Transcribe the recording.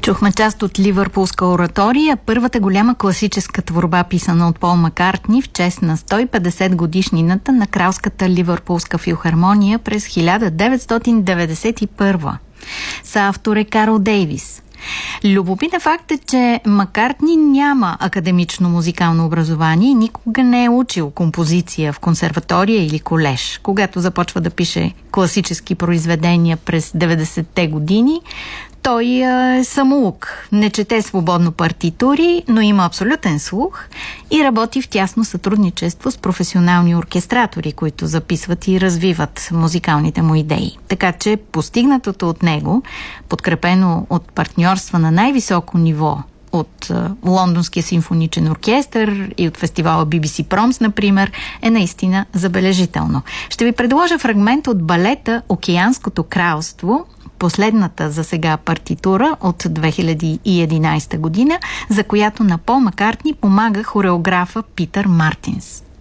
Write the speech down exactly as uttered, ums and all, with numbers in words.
Чухме част от Ливърпулска оратория, първата голяма класическа творба, писана от Пол Маккартни в чест на сто и петдесет годишнината на Кралската Ливърпулска филхармония през хиляда деветстотин деветдесет и първа. Съавтор е Карл Дейвис. Любопитен факт е, че Маккартни няма академично музикално образование и никога не е учил композиция в консерватория или колеж. Когато започва да пише класически произведения през деветдесетте години, той е самоук. Не чете свободно партитури, но има абсолютен слух и работи в тясно сътрудничество с професионални оркестратори, които записват и развиват музикалните му идеи. Така че постигнатото от него, подкрепено от партньорства на най-високо ниво от Лондонския симфоничен оркестър и от фестивала Би Би Си Промс, например, е наистина забележително. Ще ви предложа фрагмент от балета «Океанското кралство», последната за сега партитура от две хиляди и единадесета година, за която на Пол Маккартни помага хореографа Питър Мартинс.